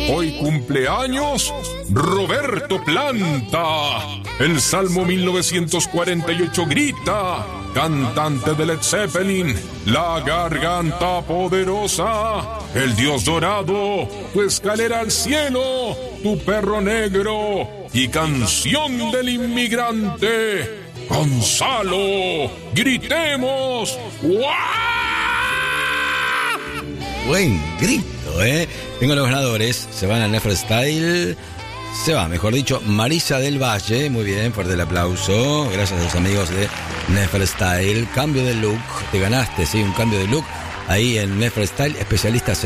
Hoy cumpleaños Roberto Planta. El Salmo 1948 grita. Cantante de Led Zeppelin, la garganta poderosa, el Dios dorado, tu escalera al cielo, tu perro negro y canción del inmigrante. Gonzalo, gritemos. ¡Guau! Buen grito, ¿eh? Tengo los ganadores, se van a Neferstyle. Se va, mejor dicho, Marisa del Valle. Muy bien, fuerte el aplauso. Gracias a los amigos de Neferstyle. Cambio de look, te ganaste, sí, un cambio de look. Ahí en Neferstyle, especialistas